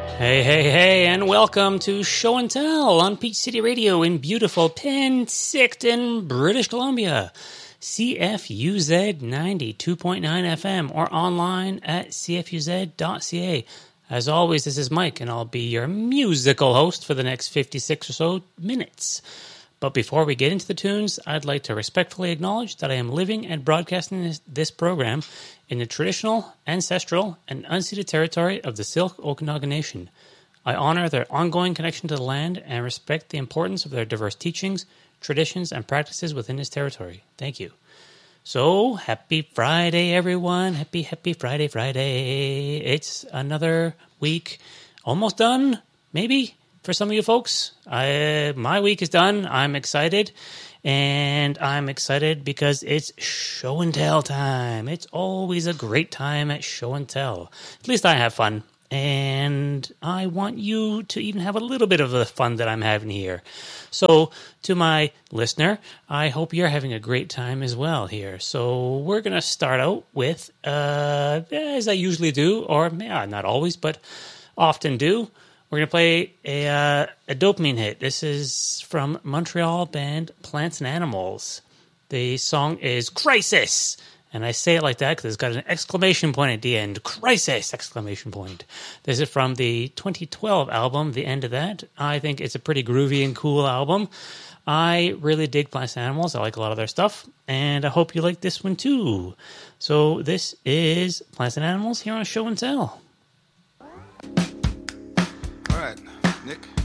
Hey, hey, hey, and welcome to Show and Tell on Peach City Radio in beautiful Penticton, British Columbia. CFUZ 92.9 FM or online at cfuz.ca. As always, this is Mike, and I'll be your musical host for the next 56 or so minutes. But before we get into the tunes, I'd like to respectfully acknowledge that I am living and broadcasting this program in the traditional, ancestral, and unceded territory of the Syilx Okanagan Nation. I honor their ongoing connection to the land and respect the importance of their diverse teachings, traditions, and practices within this territory. Thank you. So, happy Friday, everyone. Happy Friday. It's another week. Almost done, maybe, for some of you folks. My week is done. I'm excited. And I'm excited because it's show and tell time. It's always a great time at show and tell. At least I have fun. And I want you to even have a little bit of the fun that I'm having here. So, to my listener, I hope you're having a great time as well here. So, we're going to start out with, as I usually do, or not always, but often do, we're going to play a dopamine hit. This is from Montreal band Plants and Animals. The song is Crisis. And I say it like that because it's got an exclamation point at the end. Crisis! Exclamation point. This is from the 2012 album, The End of That. I think it's a pretty groovy and cool album. I really dig Plants and Animals. I like a lot of their stuff. And I hope you like this one too. So this is Plants and Animals here on Show and Tell. All right, Nick.